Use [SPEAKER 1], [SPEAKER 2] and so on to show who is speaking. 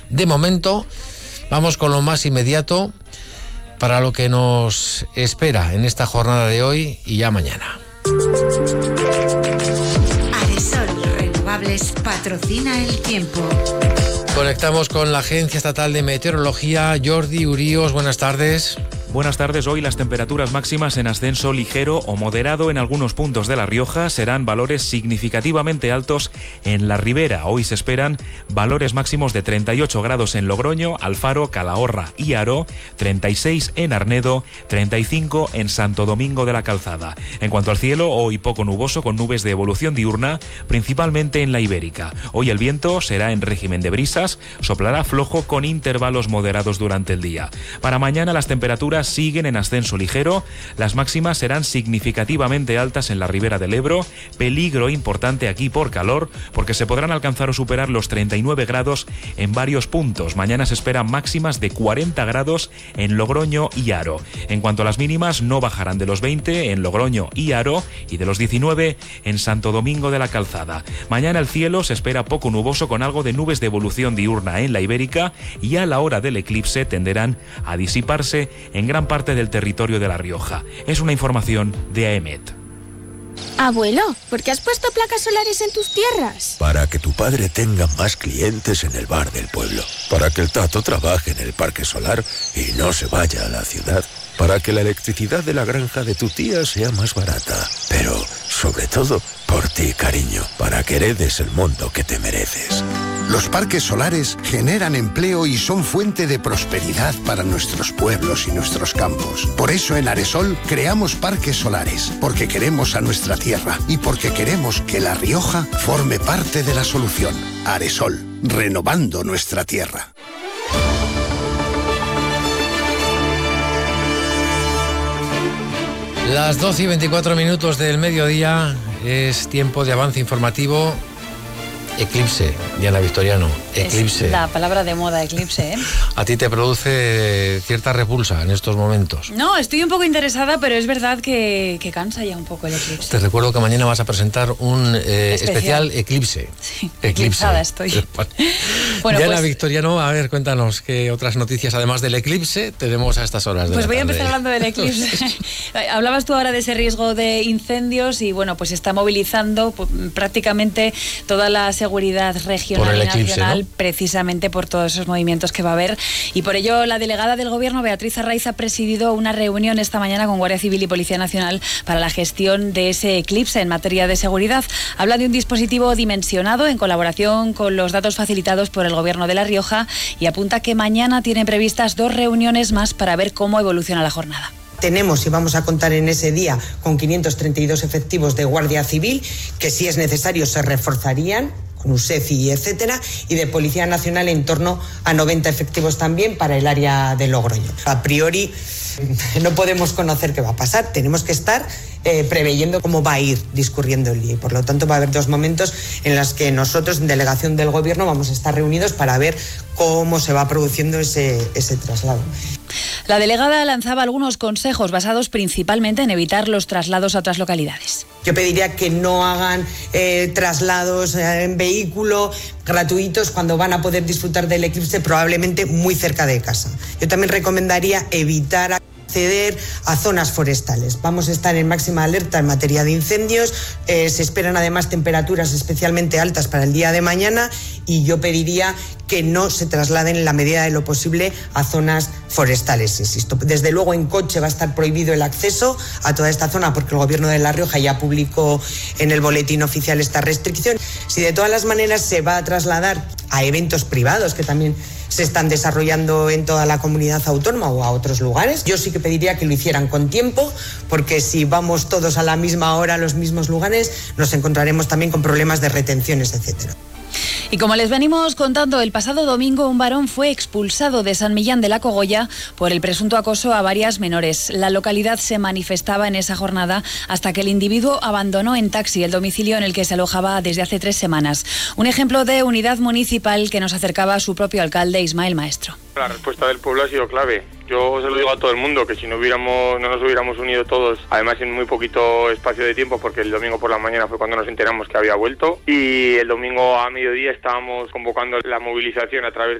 [SPEAKER 1] De momento, vamos con lo más inmediato para lo que nos espera en esta jornada de hoy y ya mañana.
[SPEAKER 2] Aresol Renovables patrocina el tiempo.
[SPEAKER 1] Conectamos con la Agencia Estatal de Meteorología. Jordi Uríos, buenas tardes.
[SPEAKER 3] Buenas tardes. Hoy las temperaturas máximas en ascenso ligero o moderado en algunos puntos de La Rioja serán valores significativamente altos en la Ribera. Hoy se esperan valores máximos de 38 grados en Logroño, Alfaro, Calahorra y Haro, 36 en Arnedo, 35 en Santo Domingo de la Calzada. En cuanto al cielo, hoy poco nuboso con nubes de evolución diurna, principalmente en la Ibérica. Hoy el viento será en régimen de brisas, soplará flojo con intervalos moderados durante el día. Para mañana las temperaturas siguen en ascenso ligero, las máximas serán significativamente altas en la Ribera del Ebro, peligro importante aquí por calor, porque se podrán alcanzar o superar los 39 grados en varios puntos. Mañana se esperan máximas de 40 grados en Logroño y Haro. En cuanto a las mínimas, no bajarán de los 20 en Logroño y Haro y de los 19 en Santo Domingo de la Calzada. Mañana el cielo se espera poco nuboso con algo de nubes de evolución diurna en la Ibérica y a la hora del eclipse tenderán a disiparse en gran parte del territorio de La Rioja. Es una información de AEMET.
[SPEAKER 4] Abuelo, ¿por qué has puesto placas solares en tus tierras?
[SPEAKER 5] Para que tu padre tenga más clientes en el bar del pueblo. Para que el Tato trabaje en el parque solar y no se vaya a la ciudad. Para que la electricidad de la granja de tu tía sea más barata. Pero, sobre todo, por ti, cariño. Para que heredes el mundo que te mereces.
[SPEAKER 6] Los parques solares generan empleo y son fuente de prosperidad para nuestros pueblos y nuestros campos. Por eso en Aresol creamos parques solares, porque queremos a nuestra tierra y porque queremos que La Rioja forme parte de la solución. Aresol, renovando nuestra tierra.
[SPEAKER 1] Las 12 y 24 minutos del mediodía es tiempo de avance informativo. Eclipse, Diana Victoriano, eclipse.
[SPEAKER 7] Es la palabra de moda, eclipse, ¿eh?
[SPEAKER 1] ¿A ti te produce cierta repulsa en estos momentos?
[SPEAKER 7] No, estoy un poco interesada, pero es verdad que cansa ya un poco el eclipse.
[SPEAKER 1] Te recuerdo que mañana vas a presentar un especial eclipse.
[SPEAKER 7] Sí, eclipsada estoy.
[SPEAKER 1] Bueno, Diana Victoriano, a ver, cuéntanos qué otras noticias, además del eclipse, tenemos a estas horas de
[SPEAKER 7] Pues
[SPEAKER 1] la
[SPEAKER 7] voy a
[SPEAKER 1] tarde.
[SPEAKER 7] empezar hablando del eclipse. Hablabas tú ahora de ese riesgo de incendios y, bueno, pues está movilizando prácticamente toda la seguridad regional y nacional, ¿no? Precisamente por todos esos movimientos que va a haber, y por ello la delegada del Gobierno, Beatriz Arraiz, ha presidido una reunión esta mañana con Guardia Civil y Policía Nacional para la gestión de ese eclipse en materia de seguridad. Habla de un dispositivo dimensionado en colaboración con los datos facilitados por el Gobierno de La Rioja y apunta que mañana tienen previstas 2 reuniones más para ver cómo evoluciona la jornada.
[SPEAKER 8] Tenemos y vamos a contar en ese día con 532 efectivos de Guardia Civil, que si es necesario se reforzarían con USEFI, etcétera, y de Policía Nacional en torno a 90 efectivos también para el área de Logroño. A priori no podemos conocer qué va a pasar, tenemos que estar preveyendo cómo va a ir discurriendo el día, y por lo tanto va a haber 2 momentos en los que nosotros, en delegación del Gobierno, vamos a estar reunidos para ver cómo se va produciendo ese traslado.
[SPEAKER 7] La delegada lanzaba algunos consejos basados principalmente en evitar los traslados a otras localidades.
[SPEAKER 8] Yo pediría que no hagan traslados en vehículo gratuitos cuando van a poder disfrutar del eclipse probablemente muy cerca de casa. Yo también recomendaría evitar acceder a zonas forestales. Vamos a estar en máxima alerta en materia de incendios, se esperan además temperaturas especialmente altas para el día de mañana, y yo pediría que no se trasladen en la medida de lo posible a zonas forestales, insisto. Desde luego en coche va a estar prohibido el acceso a toda esta zona porque el Gobierno de La Rioja ya publicó en el boletín oficial esta restricción. Si de todas las maneras se va a trasladar a eventos privados que también se están desarrollando en toda la comunidad autónoma o a otros lugares, yo sí que pediría que lo hicieran con tiempo, porque si vamos todos a la misma hora a los mismos lugares nos encontraremos también con problemas de retenciones, etcétera.
[SPEAKER 7] Y como les venimos contando, el pasado domingo un varón fue expulsado de San Millán de la Cogolla por el presunto acoso a varias menores. La localidad se manifestaba en esa jornada hasta que el individuo abandonó en taxi el domicilio en el que se alojaba desde hace 3 semanas. Un ejemplo de unidad municipal que nos acercaba a su propio alcalde, Ismael Maestro.
[SPEAKER 9] La respuesta del pueblo ha sido clave. Yo se lo digo a todo el mundo, que si no nos hubiéramos unido todos, además en muy poquito espacio de tiempo, porque el domingo por la mañana fue cuando nos enteramos que había vuelto, y el domingo a mediodía estábamos convocando la movilización a través